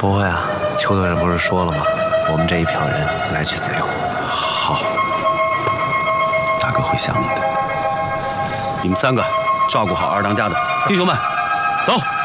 不会啊，邱队长不是说了吗？我们这一票人来去自由。 好，大哥会想你的。你们3个照顾好二当家的弟兄们，走。